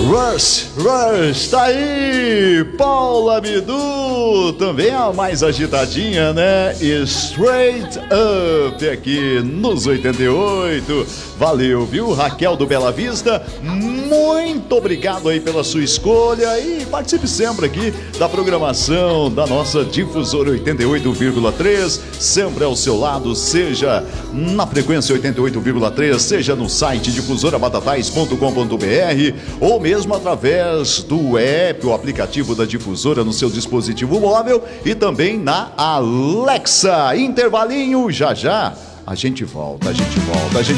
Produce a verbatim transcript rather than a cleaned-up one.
Rush, Rush, tá aí, Paula Bidu, também a mais agitadinha, né? Straight Up aqui nos oitenta e oito. Valeu, viu? Raquel do Bela Vista, muito obrigado aí pela sua escolha e participe sempre aqui da programação da nossa Difusora oitenta e oito vírgula três, sempre ao seu lado, seja na frequência oitenta e oito vírgula três, seja no site difusora batatais ponto com ponto br ou mesmo através do app, o aplicativo da Difusora no seu dispositivo móvel e também na Alexa. Intervalinho, já já a gente volta, a gente volta, a gente